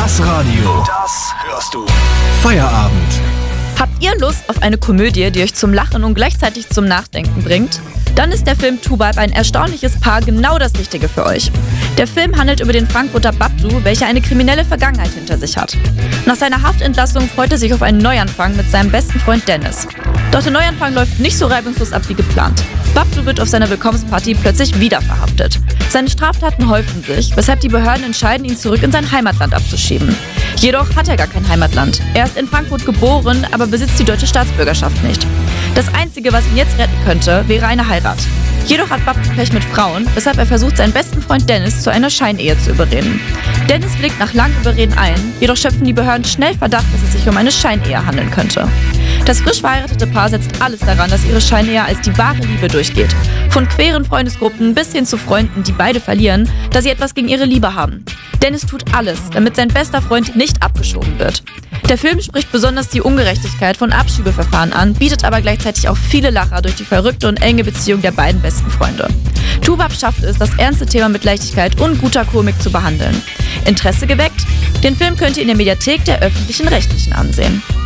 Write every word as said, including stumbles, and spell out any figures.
Das Radio. Das hörst du. Feierabend. Habt ihr Lust auf eine Komödie, die euch zum Lachen und gleichzeitig zum Nachdenken bringt? Dann ist der Film Toubab ein erstaunliches Paar genau das Richtige für euch. Der Film handelt über den Frankfurter Babdu, welcher eine kriminelle Vergangenheit hinter sich hat. Nach seiner Haftentlassung freut er sich auf einen Neuanfang mit seinem besten Freund Dennis. Doch der Neuanfang läuft nicht so reibungslos ab wie geplant. Babdu wird auf seiner Willkommensparty plötzlich wieder verhaftet. Seine Straftaten häufen sich, weshalb die Behörden entscheiden, ihn zurück in sein Heimatland abzuschieben. Jedoch hat er gar kein Heimatland. Er ist in Frankfurt geboren, aber besitzt die deutsche Staatsbürgerschaft nicht. Das Einzige, was ihn jetzt retten könnte, wäre eine Heirat. Jedoch hat Babdu Pech mit Frauen, weshalb er versucht, seinen besten Freund Dennis zu einer Scheinehe zu überreden. Dennis willigt nach langem Überreden ein, jedoch schöpfen die Behörden schnell Verdacht, dass es sich um eine Scheinehe handeln könnte. Das frisch verheiratete Paar setzt alles daran, dass ihre Scheinehe als die wahre Liebe durchgeht. Von queeren Freundesgruppen bis hin zu Freunden, die beide verlieren, da sie etwas gegen ihre Liebe haben. Dennis tut alles, damit sein bester Freund nicht abgeschoben wird. Der Film spricht besonders die Ungerechtigkeit von Abschiebeverfahren an, bietet aber gleichzeitig auch viele Lacher durch die verrückte und enge Beziehung der beiden besten Freunde. Toubab schafft es, das ernste Thema mit Leichtigkeit und guter Komik zu behandeln. Interesse geweckt? Den Film könnt ihr in der Mediathek der Öffentlich-Rechtlichen ansehen.